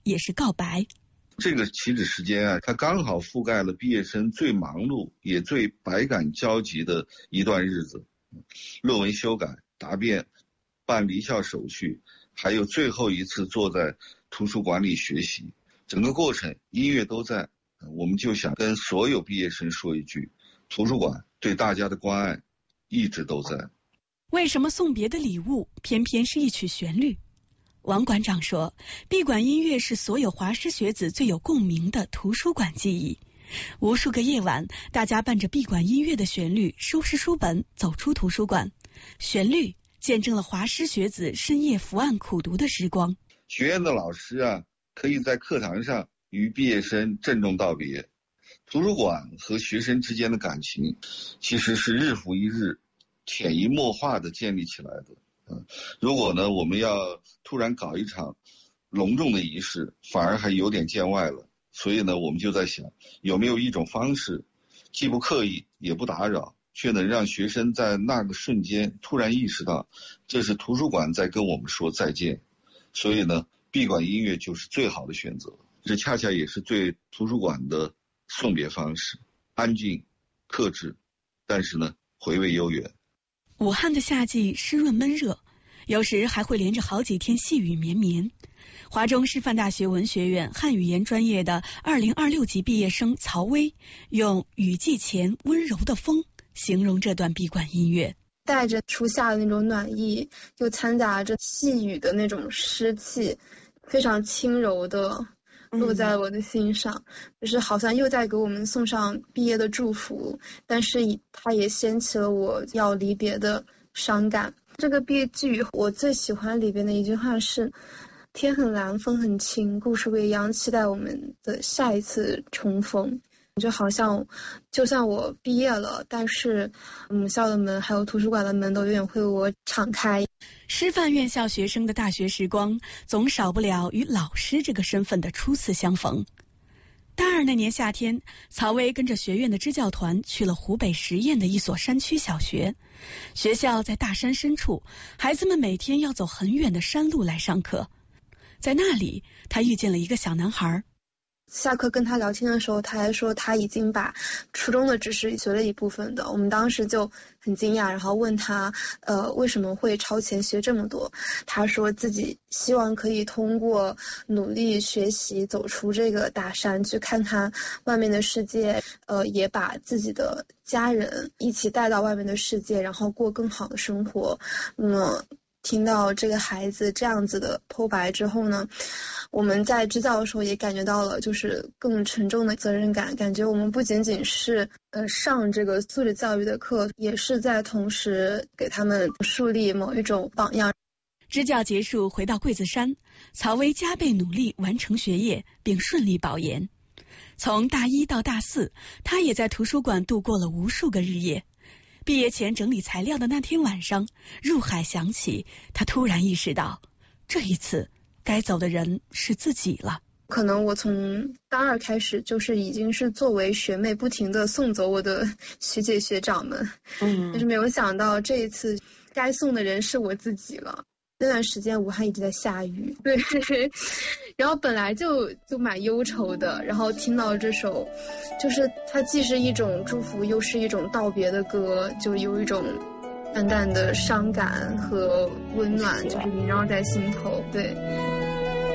也是告白。 这个起止时间啊，它刚好覆盖了毕业生最忙碌也最百感交集的一段日子，论文修改、答辩、办离校手续，还有最后一次坐在图书馆里学习，整个过程音乐都在。我们就想跟所有毕业生说一句，图书馆对大家的关爱一直都在。 为什么送别的礼物偏偏是一曲旋律？王馆长说，闭馆音乐是所有华师学子最有共鸣的图书馆记忆。无数个夜晚，大家伴着闭馆音乐的旋律收拾书本走出图书馆，旋律见证了华师学子深夜伏案苦读的时光。 学院的老师啊，可以在课堂上与毕业生郑重道别。图书馆和学生之间的感情其实是日复一日潜移默化的建立起来的。如果呢，我们要突然搞一场隆重的仪式，反而还有点见外了。所以呢，我们就在想，有没有一种方式，既不刻意也不打扰，却能让学生在那个瞬间突然意识到，这是图书馆在跟我们说再见。所以呢，闭馆音乐就是最好的选择，这恰恰也是对图书馆的送别方式，安静、克制，但是呢，回味悠远。 武汉的夏季湿润闷热，有时还会连着好几天细雨绵绵。华中师范大学文学院汉语言专业的2026级毕业生曹薇用雨季前温柔的风形容这段闭馆音乐， 带着初夏的那种暖意，又掺杂着细雨的那种湿气，非常轻柔的落在我的心上，就是好像又在给我们送上毕业的祝福，但是它也掀起了我要离别的伤感。这个毕业寄语我最喜欢里边的一句话是，天很蓝，风很轻，故事未央，期待我们的下一次重逢。就好像就算我毕业了，但是母校的门还有图书馆的门都永远会为我敞开。 师范院校学生的大学时光总少不了与老师这个身份的初次相逢。大二那年夏天，曹薇跟着学院的支教团去了湖北十堰的一所山区小学。学校在大山深处，孩子们每天要走很远的山路来上课。在那里，他遇见了一个小男孩。 下课跟他聊天的时候，他还说他已经把初中的知识学了一部分的。我们当时就很惊讶，然后问他为什么会超前学这么多。他说自己希望可以通过努力学习走出这个大山，去看看外面的世界，也把自己的家人一起带到外面的世界，然后过更好的生活。听到这个孩子这样子的剖白之后呢，我们在支教的时候也感觉到了就是更沉重的责任感，感觉我们不仅仅是上这个素质教育的课，也是在同时给他们树立某一种榜样。 支教结束，回到桂子山，曹薇加倍努力完成学业，并顺利保研。从大一到大四，他也在图书馆度过了无数个日夜。毕业前整理材料的那天晚上，入海响起，他突然意识到，这一次该走的人是自己了。 可能我从大二开始就是已经是作为学妹不停的送走我的学姐学长们，但是没有想到这一次该送的人是我自己了。那段时间武汉一直在下雨，对，然后本来就蛮忧愁的，然后听到这首，就是它既是一种祝福，又是一种道别的歌，就有一种淡淡的伤感和温暖，就是萦绕在心头，对。